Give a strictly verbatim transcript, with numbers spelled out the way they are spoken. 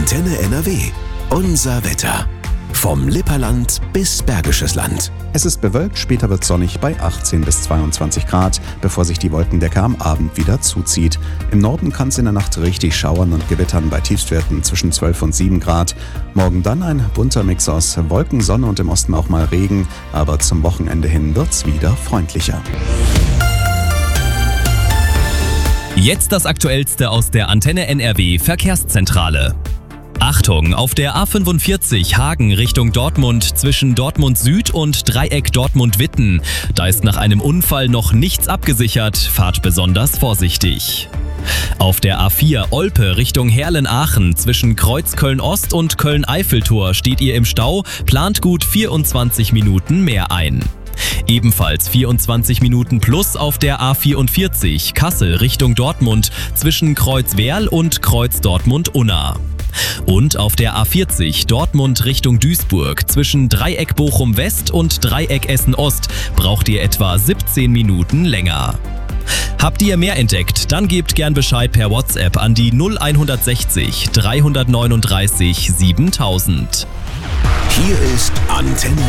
Antenne N R W. Unser Wetter. Vom Lipperland bis Bergisches Land. Es ist bewölkt, später wird sonnig bei achtzehn bis zweiundzwanzig Grad, bevor sich die Wolkendecke am Abend wieder zuzieht. Im Norden kann es in der Nacht richtig schauern und gewittern bei Tiefstwerten zwischen zwölf und sieben Grad. Morgen dann ein bunter Mix aus Wolken, Sonne und im Osten auch mal Regen, aber zum Wochenende hin wird's wieder freundlicher. Jetzt das Aktuellste aus der Antenne N R W Verkehrszentrale. Achtung, auf der A fünfundvierzig Hagen Richtung Dortmund zwischen Dortmund Süd und Dreieck Dortmund-Witten. Da ist nach einem Unfall noch nichts abgesichert, fahrt besonders vorsichtig. Auf der A vier Olpe Richtung Herlen-Aachen zwischen Kreuz Köln-Ost und Köln-Eiffeltor steht ihr im Stau, plant gut vierundzwanzig Minuten mehr ein. Ebenfalls vierundzwanzig Minuten plus auf der A vierundvierzig Kassel Richtung Dortmund zwischen Kreuz Werl und Kreuz Dortmund-Unna. Und auf der A vierzig Dortmund Richtung Duisburg zwischen Dreieck Bochum West und Dreieck Essen Ost braucht ihr etwa siebzehn Minuten länger. Habt ihr mehr entdeckt? Dann gebt gern Bescheid per WhatsApp an die null sechzig dreihundertneununddreißig siebentausend. Hier ist Antenne